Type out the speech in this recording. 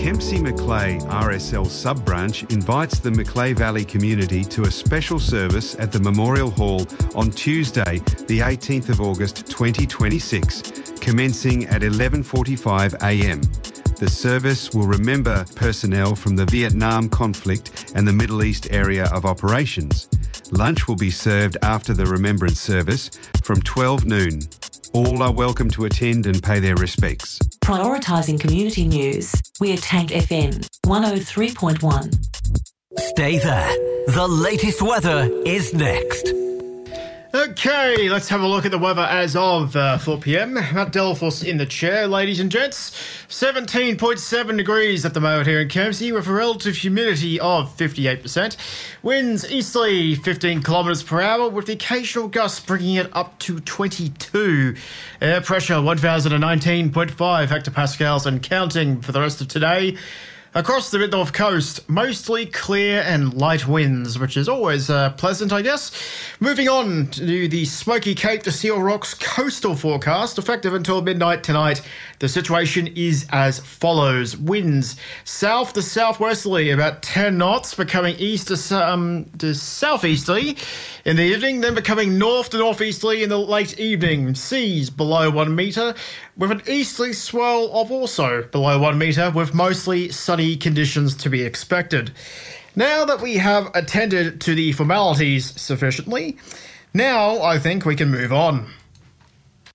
Kempsey Macleay RSL sub-branch invites the Macleay Valley community to a special service at the Memorial Hall on Tuesday, the 18th of August 2026, commencing at 11:45am. The service will remember personnel from the Vietnam conflict and the Middle East area of operations. Lunch will be served after the remembrance service from 12 noon. All are welcome to attend and pay their respects. Prioritising community news. We're Tank FM 103.1. Stay there. The latest weather is next. Okay, let's have a look at the weather as of 4pm. Matt Delphos in the chair, ladies and gents. 17.7 degrees at the moment here in Kempsey with a relative humidity of 58%. Winds easterly 15 kilometres per hour with the occasional gusts bringing it up to 22. Air pressure 1019.5 hectopascals and counting for the rest of today. Across the mid-north coast, mostly clear and light winds, which is always pleasant, I guess. Moving on to the Smoky Cape to Seal Rocks coastal forecast, effective until midnight tonight. The situation is as follows. Winds south to southwesterly, about 10 knots, becoming east to southeasterly in the evening, then becoming north to northeasterly in the late evening. Seas below 1 metre, with an easterly swell of also below 1 metre, with mostly sunny conditions to be expected. Now that we have attended to the formalities sufficiently, now I think we can move on.